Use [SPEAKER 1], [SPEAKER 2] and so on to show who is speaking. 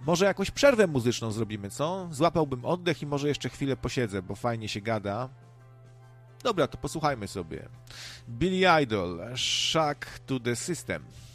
[SPEAKER 1] Może jakąś przerwę muzyczną zrobimy, co? Złapałbym oddech i może jeszcze chwilę posiedzę, bo fajnie się gada. Dobra, to posłuchajmy sobie. Billy Idol, Shock to the System.